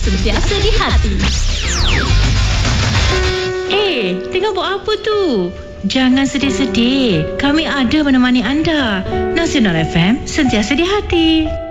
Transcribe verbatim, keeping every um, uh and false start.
sentiasa di hati. Eh, tengah buat apa tu? Jangan sedih-sedih. Kami ada menemani anda. Nasional F M, sentiasa di hati.